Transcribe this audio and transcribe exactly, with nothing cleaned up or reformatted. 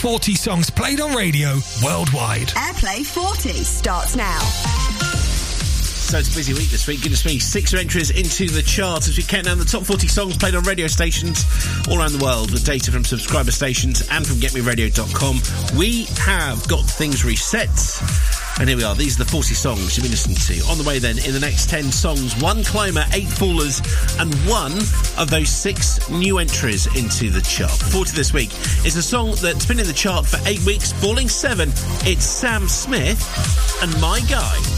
forty songs played on radio worldwide. Airplay forty starts now. So it's a busy week this week. Goodness me, six entries into the charts as we count down the top forty songs played on radio stations all around the world with data from subscriber stations and from get me radio dot com. We have got things reset. And here we are. These are the forty songs you'll be listening to. On the way then, in the next ten songs, one climber, eight fallers, and one of those six new entries into the chart. forty this week is a song that's been in the chart for eight weeks, falling seven. It's Sam Smith and My Guy.